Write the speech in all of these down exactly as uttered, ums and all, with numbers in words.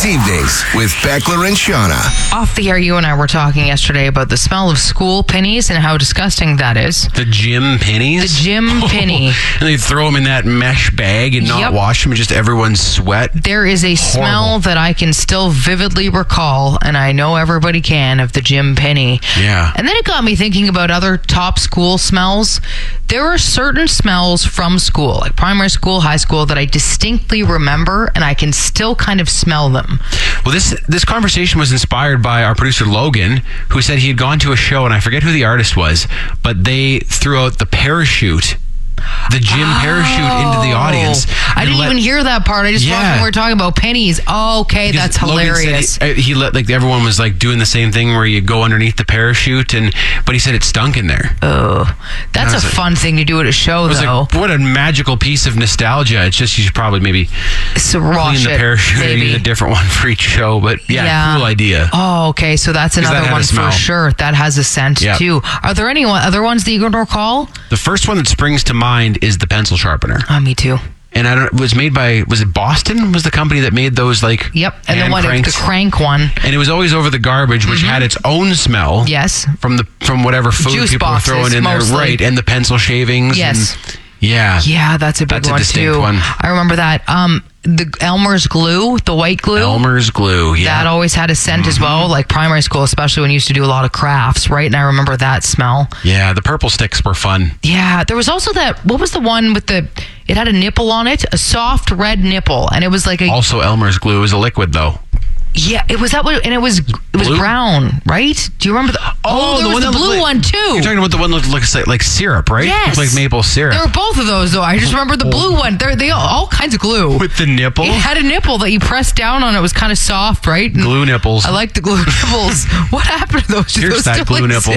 Weekdays evenings with Beckler and Shauna. Off the air, you and I were talking yesterday about the smell of school pennies and how disgusting that is. The gym pennies? The gym penny. And they throw them in that mesh bag and not Yep. wash them, and just everyone's sweat. There is a Horrible. smell that I can still vividly recall, and I know everybody can, of the gym penny. Yeah. And then it got me thinking about other top school smells. There are certain smells from school, like primary school, high school, that I distinctly remember, and I can still kind of smell them. Well, this this conversation was inspired by our producer Logan, who said he had gone to a show, and I forget who the artist was, but they threw out the parachute, the gym Oh. parachute into the audience. I and didn't let- even hear that part. I just Yeah. watched when we were talking about pennies. Oh, okay, because that's Logan said hilarious. He, uh, he let like everyone was like doing the same thing where you go underneath the parachute, and but he said it stunk in there. Oh, that's I a was like- fun thing to do at a show, I was though. like, what a magical piece of nostalgia. It's just you should probably maybe It's a raw clean the shit, parachute or maybe. use a different one for each show. But yeah, Yeah. cool idea. Oh, okay. So that's 'Cause that another had a one smell. for sure. That has a scent Yep. too. Are there any one- other ones that you can recall? The first one that springs to mind is the pencil sharpener. Oh, me too. And I don't. It was made by. Was it Boston? Was the company that made those like? Yep. And hand the one, the cranks? crank one. And it was always over the garbage, which had its own smell. Yes. From the from whatever food Juice people boxes, were throwing in mostly. there, right? And the pencil shavings. Yes. And, yeah. Yeah, that's a big That's a one distinct too. one. I remember that. Um, the Elmer's glue, the white glue. Elmer's glue. Yeah. That always had a scent as well, like primary school, especially when you used to do a lot of crafts, right? And I remember that smell. yeah. The purple sticks were fun. Yeah, there was also that. What was the one with the? It had a nipple on it, a soft red nipple, and it was like a. Also, Elmer's glue is a liquid though. Yeah, it was that one, and it was it was Blue? brown, right? Do you remember the? Oh, there was the that blue looked like- one too. You're talking about the one that looks like, like syrup, right? Yes. It's like maple syrup. There were both of those though. I just remember the blue one. They're they all, all kinds of glue. With the nipple. It had a nipple that you pressed down on. It was kind of soft, right? And Glue nipples. I like the glue nipples. What happened to those? Do Here's those that still glue nipple.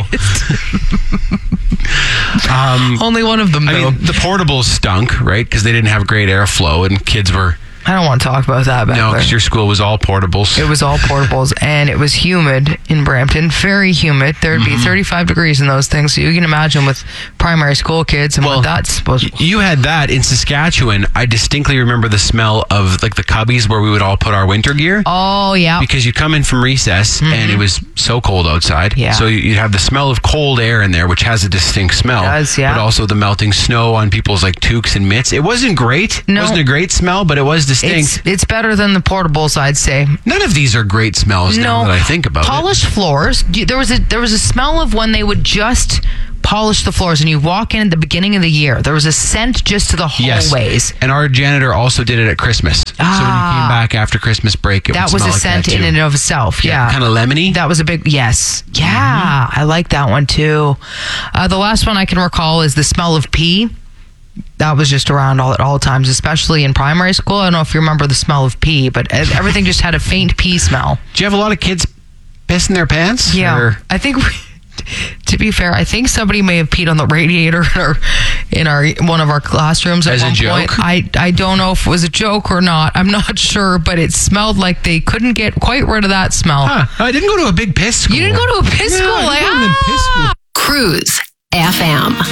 exist? um, Only one of them I though. mean, the portables stunk, right? Because they didn't have great airflow, and kids were I don't want to talk about that. Back no, there. because your school was all portables. It was all portables, and it was humid in Brampton, very humid. There'd Mm-hmm. be thirty-five degrees in those things, so you can imagine with primary school kids and Well, what that's supposed to You had that in Saskatchewan. I distinctly remember the smell of like the cubbies where we would all put our winter gear. Oh, yeah. Because you'd come in from recess and it was so cold outside. Yeah. So you'd have the smell of cold air in there, which has a distinct smell. It does, yeah. But also the melting snow on people's like toques and mitts. It wasn't great. No. It wasn't a great smell, but it was distinct. It's, it's better than the portables, I'd say. None of these are great smells now No, that I think about it. polished floors. Do- There was a there was a smell of when they would just polish the floors, and you walk in at the beginning of the year. There was a scent just to the Yes. hallways. And our janitor also did it at Christmas. So when you came back after Christmas break, it That would was smell a like scent that in too. and of itself. Yeah, Kind of lemony. That was a big yes. Yeah, I like that one too. Uh, the last one I can recall is the smell of pee. That was just around all at all times, especially in primary school. I don't know if you remember the smell of pee, but ev- everything just had a faint pee smell. Do you have a lot of kids pissing their pants? Yeah, Or- I think. We, to be fair, I think somebody may have peed on the radiator in our, in our one of our classrooms at As a one joke? point. I I don't know if it was a joke or not. I'm not sure, but it smelled like they couldn't get quite rid of that smell. Huh. I didn't go to a big piss school. You didn't go to a piss Yeah, school, I like didn't go to a piss school. ah! Cruise F M.